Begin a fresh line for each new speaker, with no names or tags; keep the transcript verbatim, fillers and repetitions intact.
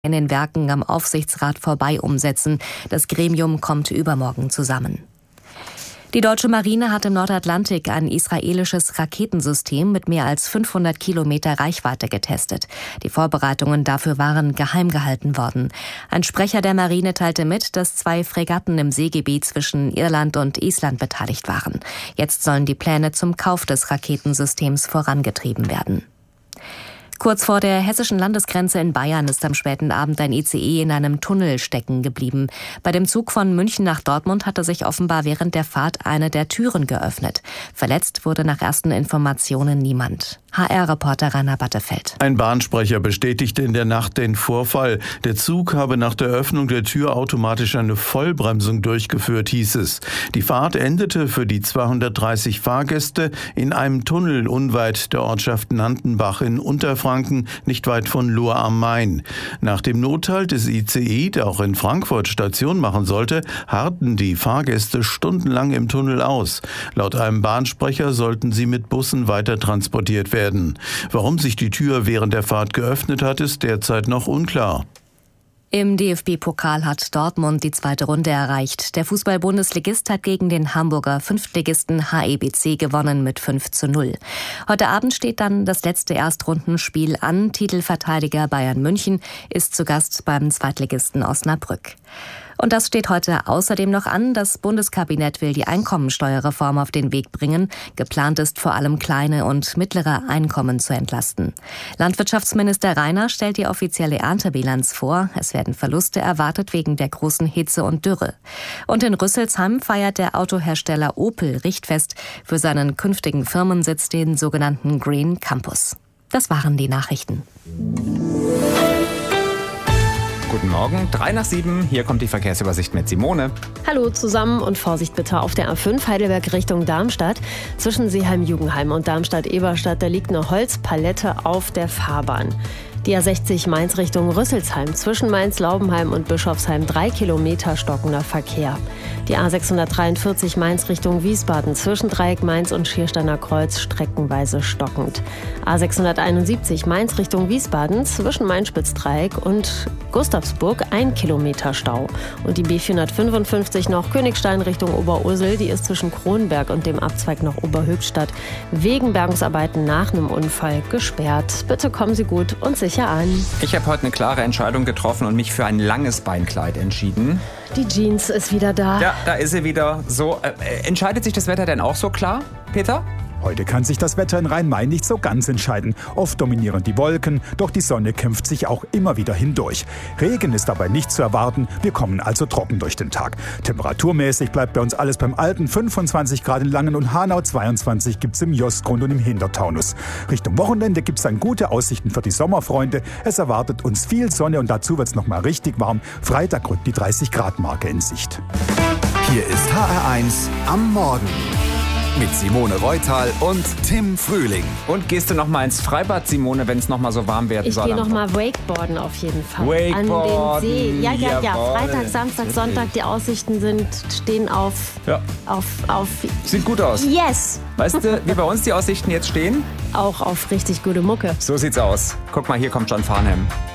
in den Werken am Aufsichtsrat vorbei umsetzen. Das Gremium kommt übermorgen zusammen. Die deutsche Marine hat im Nordatlantik ein israelisches Raketensystem mit mehr als fünfhundert Kilometer Reichweite getestet. Die Vorbereitungen dafür waren geheim gehalten worden. Ein Sprecher der Marine teilte mit, dass zwei Fregatten im Seegebiet zwischen Irland und Island beteiligt waren. Jetzt sollen die Pläne zum Kauf des Raketensystems vorangetrieben werden. Kurz vor der hessischen Landesgrenze in Bayern ist am späten Abend ein I C E in einem Tunnel stecken geblieben. Bei dem Zug von München nach Dortmund hatte sich offenbar während der Fahrt eine der Türen geöffnet. Verletzt wurde nach ersten Informationen niemand. H R-Reporter Rainer Battefeld.
Ein Bahnsprecher bestätigte in der Nacht den Vorfall. Der Zug habe nach der Öffnung der Tür automatisch eine Vollbremsung durchgeführt, hieß es. Die Fahrt endete für die zweihundertdreißig Fahrgäste in einem Tunnel unweit der Ortschaft Nantenbach in Unterfranken, nicht weit von Lohr am Main. Nach dem Nothalt des I C E, der auch in Frankfurt Station machen sollte, harrten die Fahrgäste stundenlang im Tunnel aus. Laut einem Bahnsprecher sollten sie mit Bussen weiter transportiert werden. Warum sich die Tür während der Fahrt geöffnet hat, ist derzeit noch unklar.
Im D F B-Pokal hat Dortmund die zweite Runde erreicht. Der Fußball-Bundesligist hat gegen den Hamburger Fünftligisten H E B C gewonnen mit fünf zu null. Heute Abend steht dann das letzte Erstrundenspiel an. Titelverteidiger Bayern München ist zu Gast beim Zweitligisten Osnabrück. Und das steht heute außerdem noch an. Das Bundeskabinett will die Einkommensteuerreform auf den Weg bringen. Geplant ist vor allem kleine und mittlere Einkommen zu entlasten. Landwirtschaftsminister Reiner stellt die offizielle Erntebilanz vor. Es werden Verluste erwartet wegen der großen Hitze und Dürre. Und in Rüsselsheim feiert der Autohersteller Opel Richtfest für seinen künftigen Firmensitz, den sogenannten Green Campus. Das waren die Nachrichten.
Guten Morgen, drei nach sieben. Hier kommt die Verkehrsübersicht mit Simone.
Hallo zusammen und Vorsicht bitte auf der A fünf Heidelberg Richtung Darmstadt. Zwischen Seeheim-Jugenheim und Darmstadt-Eberstadt, da liegt eine Holzpalette auf der Fahrbahn. Die A sechzig Mainz Richtung Rüsselsheim. Zwischen Mainz-Laubenheim und Bischofsheim drei Kilometer stockender Verkehr. Die A sechshundertdreiundvierzig Mainz Richtung Wiesbaden. Zwischen Dreieck Mainz und Schiersteiner Kreuz streckenweise stockend. A sechshunderteinundsiebzig Mainz Richtung Wiesbaden. Zwischen Main-Spitz-Dreieck und Gustavsburg ein Kilometer Stau. Und die B vierhundertfünfundfünfzig noch Königstein Richtung Oberursel. Die ist zwischen Kronberg und dem Abzweig nach Oberhöchstadt wegen Bergungsarbeiten nach einem Unfall gesperrt. Bitte kommen Sie gut und sicher an.
Ich habe heute eine klare Entscheidung getroffen und mich für ein langes Beinkleid entschieden.
Die Jeans ist wieder da.
Ja, da ist sie wieder. So, äh, entscheidet sich das Wetter denn auch so klar, Peter?
Heute kann sich das Wetter in Rhein-Main nicht so ganz entscheiden. Oft dominieren die Wolken, doch die Sonne kämpft sich auch immer wieder hindurch. Regen ist dabei nicht zu erwarten, wir kommen also trocken durch den Tag. Temperaturmäßig bleibt bei uns alles beim alten, fünfundzwanzig Grad in Langen und Hanau, zweiundzwanzig gibt's im Jostgrund und im Hintertaunus. Richtung Wochenende gibt's dann gute Aussichten für die Sommerfreunde. Es erwartet uns viel Sonne und dazu wird's noch mal richtig warm. Freitag rückt die dreißig Grad Marke in Sicht.
Hier ist H R eins am Morgen. Mit Simone Reutal und Tim Frühling.
Und gehst du noch mal ins Freibad, Simone, wenn es noch mal so warm werden
Ich
soll?
gehe noch mal Wakeboarden auf jeden Fall.
Wakeboarden,
an den See. Ja, ja, ja.
jawohl.
Freitag, Samstag, Sonntag. Die Aussichten sind, stehen auf,
Ja.
auf, auf...
Sieht gut aus.
Yes!
Weißt du, wie bei uns die Aussichten jetzt stehen?
Auch auf richtig gute Mucke.
So sieht's aus. Guck mal, hier kommt John Farnham.